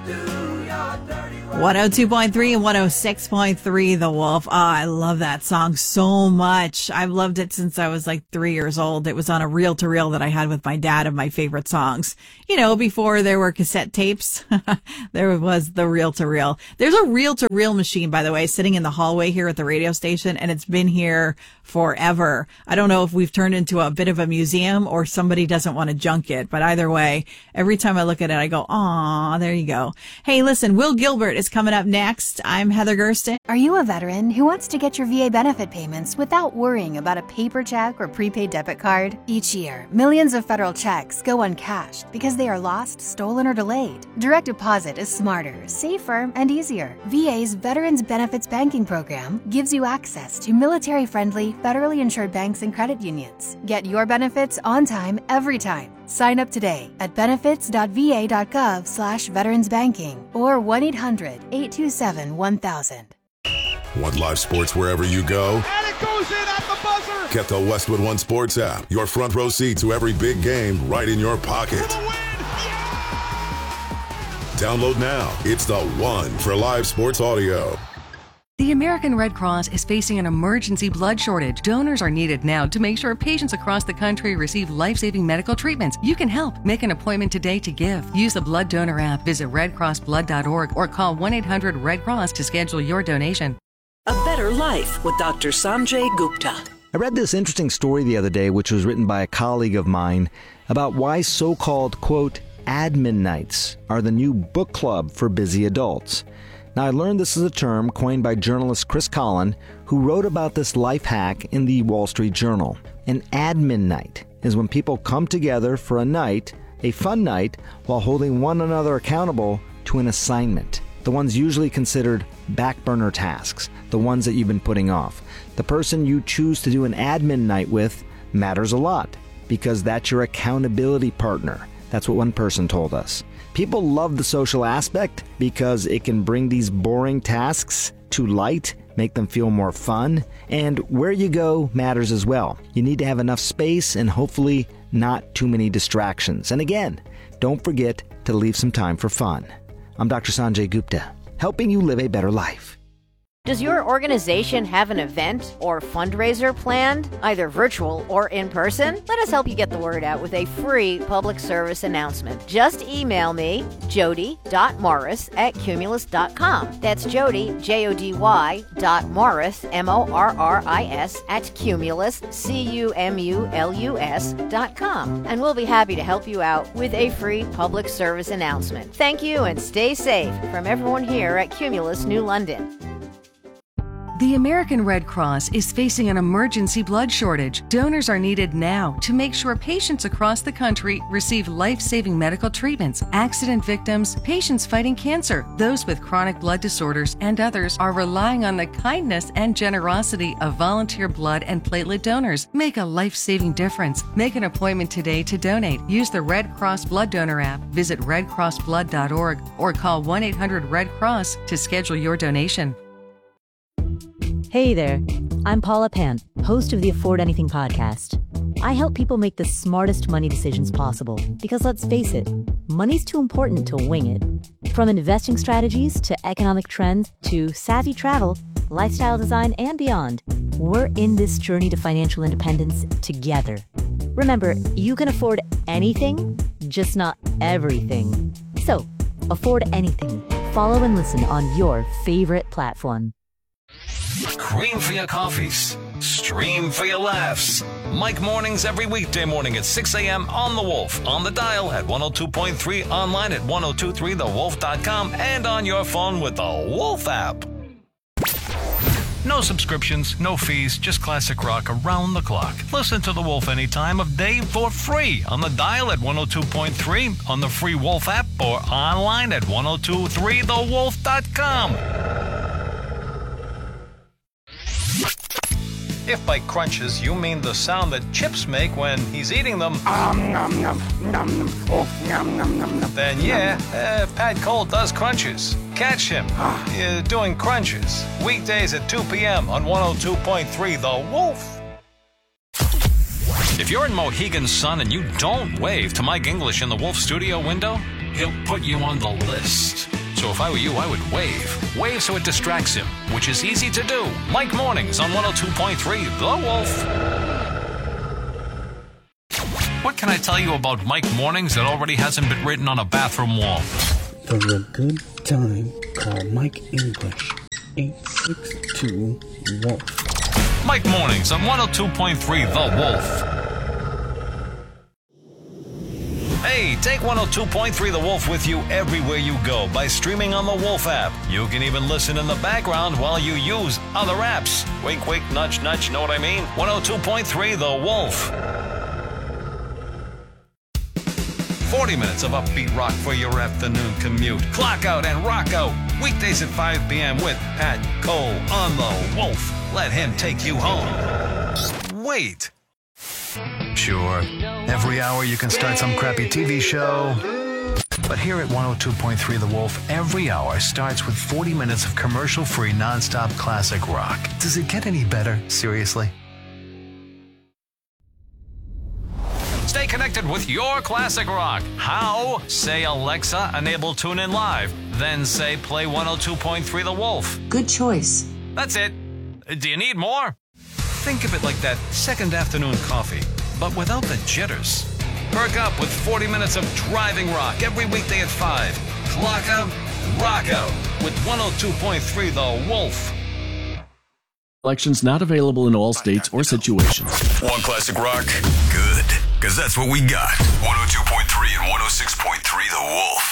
102.3 and 106.3 The Wolf. Oh, I love that song so much. I've loved it since I was like 3 years old. It was on a reel-to-reel that I had with my dad of my favorite songs. You know, before there were cassette tapes, there was the reel-to-reel. There's a reel-to-reel machine, by the way, sitting in the hallway here at the radio station, and it's been here forever. I don't know if we've turned into a bit of a museum or somebody doesn't want to junk it, but either way, every time I look at it, I go, aw, there you go. Hey, listen, Will Gilbert is coming up next. I'm Heather Gersten. Are you a veteran who wants to get your VA benefit payments without worrying about a paper check or prepaid debit card? Each year, millions of federal checks go uncashed because they are lost, stolen, or delayed. Direct deposit is smarter, safer, and easier. VA's Veterans Benefits Banking Program gives you access to military-friendly, federally insured banks and credit unions. Get your benefits on time, every time. Sign up today at benefits.va.gov/veteransbanking or 1-800-827-1000. Want live sports wherever you go? And it goes in at the buzzer! Get the Westwood One Sports app. Your front row seat to every big game right in your pocket. For the win! Download now. It's the one for live sports audio. The American Red Cross is facing an emergency blood shortage. Donors are needed now to make sure patients across the country receive life-saving medical treatments. You can help. Make an appointment today to give. Use the Blood Donor app, visit redcrossblood.org, or call 1-800-RED-CROSS to schedule your donation. A Better Life with Dr. Sanjay Gupta. I read this interesting story the other day, which was written by a colleague of mine, about why so-called, quote, admin nights are the new book club for busy adults. Now, I learned this is a term coined by journalist Chris Collin, who wrote about this life hack in the Wall Street Journal. An admin night is when people come together for a night, a fun night, while holding one another accountable to an assignment. The ones usually considered back burner tasks, the ones that you've been putting off. The person you choose to do an admin night with matters a lot, because that's your accountability partner. That's what one person told us. People love the social aspect because it can bring these boring tasks to light, make them feel more fun, and where you go matters as well. You need to have enough space and hopefully not too many distractions. And again, don't forget to leave some time for fun. I'm Dr. Sanjay Gupta, helping you live a better life. Does your organization have an event or fundraiser planned, either virtual or in person? Let us help you get the word out with a free public service announcement. Just email me, jody.morris@cumulus.com. That's Jody, Jody, .morris, MORRIS, @cumulus, CUMULUS.com. And we'll be happy to help you out with a free public service announcement. Thank you and stay safe from everyone here at Cumulus New London. The American Red Cross is facing an emergency blood shortage. Donors are needed now to make sure patients across the country receive life-saving medical treatments. Accident victims, patients fighting cancer, those with chronic blood disorders, and others are relying on the kindness and generosity of volunteer blood and platelet donors. Make a life-saving difference. Make an appointment today to donate. Use the Red Cross Blood Donor app, visit redcrossblood.org, or call 1-800-RED-CROSS to schedule your donation. Hey there, I'm Paula Pant, host of the Afford Anything podcast. I help people make the smartest money decisions possible because let's face it, money's too important to wing it. From investing strategies to economic trends to savvy travel, lifestyle design, and beyond, we're in this journey to financial independence together. Remember, you can afford anything, just not everything. So, afford anything. Follow and listen on your favorite platform. Cream for your coffees. Stream for your laughs. Mike Mornings every weekday morning at 6 a.m. on The Wolf. On the dial at 102.3, online at 1023thewolf.com, and on your phone with the Wolf app. No subscriptions, no fees, just classic rock around the clock. Listen to The Wolf any time of day for free on the dial at 102.3, on the free Wolf app, or online at 1023thewolf.com. If by crunches you mean the sound that Chips make when he's eating them, then yeah, Pat Cole does crunches. Catch him doing crunches weekdays at 2 p.m. on 102.3 The Wolf. If you're in Mohegan Sun and you don't wave to Mike English in the Wolf studio window, he'll put you on the list. if I were you, I would wave. Wave so it distracts him, which is easy to do. Mike Mornings on 102.3 The Wolf. What can I tell you about Mike Mornings that already hasn't been written on a bathroom wall? For a good time, call Mike English. 862-WOLF. Mike Mornings on 102.3 The Wolf. Hey, take 102.3 The Wolf with you everywhere you go by streaming on the Wolf app. You can even listen in the background while you use other apps. Wink, wink, nudge, nudge, know what I mean? 102.3 The Wolf. 40 minutes of upbeat rock for your afternoon commute. Clock out and rock out. Weekdays at 5 p.m. with Pat Cole on The Wolf. Let him take you home. Wait. Sure, every hour you can start some crappy TV show. But here at 102.3 The Wolf, every hour starts with 40 minutes of commercial-free, non-stop classic rock. Does it get any better? Seriously? Stay connected with your classic rock. How? Say, Alexa, enable TuneIn Live. Then say, play 102.3 The Wolf. Good choice. That's it. Do you need more? Think of it like that second afternoon coffee, but without the jitters. Perk up with 40 minutes of driving rock every weekday at 5. Clock out, rock out with 102.3 The Wolf. Selections not available in all states or situations. Want classic rock? Good, because that's what we got. 102.3 and 106.3 The Wolf.